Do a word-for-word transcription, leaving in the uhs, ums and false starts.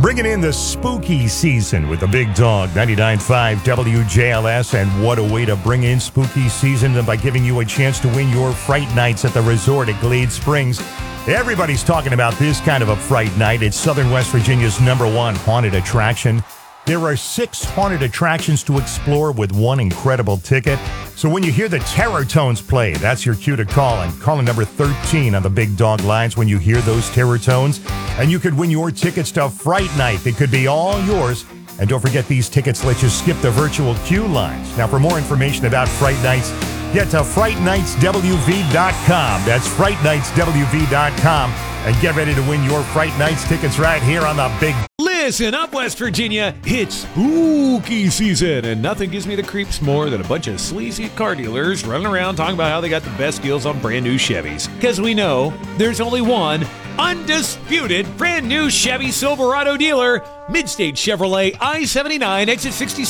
Bringing in the spooky season with the Big Dog, ninety-nine point five W J L S. And what a way to bring in spooky season by giving you a chance to win your Fright Nights at the resort at Glade Springs. Everybody's talking about this kind of a Fright Night. It's Southern West Virginia's number one haunted attraction. There are six haunted attractions to explore with one incredible ticket. So when you hear the terror tones play, that's your cue to call. And call number thirteen on the Big Dog lines when you hear those terror tones. And you could win your tickets to Fright Night. They could be all yours. And don't forget, these tickets let you skip the virtual queue lines. Now, for more information about Fright Nights, get to fright nights w v dot com. That's fright nights w v dot com. And get ready to win your Fright Nights tickets right here on the Big. Listen up, West Virginia. It's spooky season, and nothing gives me the creeps more than a bunch of sleazy car dealers running around talking about how they got the best deals on brand new Chevys. Because we know there's only one undisputed brand new Chevy Silverado dealer, Midstate Chevrolet, I seventy-nine, exit sixty-six.